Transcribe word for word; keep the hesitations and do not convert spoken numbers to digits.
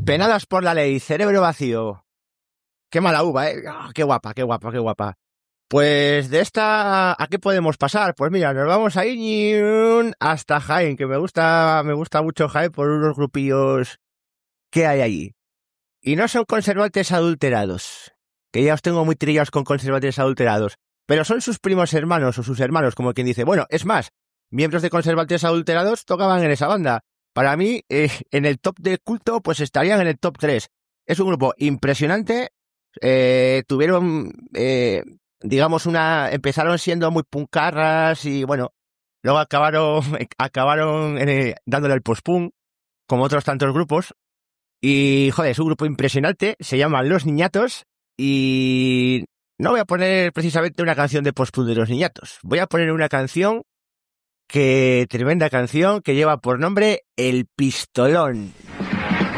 Penadas por la ley, cerebro vacío. Qué mala uva, ¿eh? Oh, qué guapa, qué guapa, qué guapa. Pues de esta, ¿a qué podemos pasar? Pues mira, nos vamos a ir hasta Jaén, que me gusta, me gusta mucho Jaén por unos grupillos que hay allí. Y no son conservantes adulterados, que ya os tengo muy trillados con conservantes adulterados, pero son sus primos hermanos o sus hermanos, como quien dice. Bueno, es más, miembros de conservantes adulterados tocaban en esa banda. Para mí, eh, en el top de culto, pues estarían en el top tres. Es un grupo impresionante. Eh, tuvieron, eh, digamos, una, empezaron siendo muy puncarras y bueno, luego acabaron, acabaron eh, dándole el post-punk, como otros tantos grupos. Y joder, es un grupo impresionante. Se llaman Los Niñatos y no voy a poner precisamente una canción de post-punk de Los Niñatos. Voy a poner una canción que tremenda canción que lleva por nombre El Pistolón.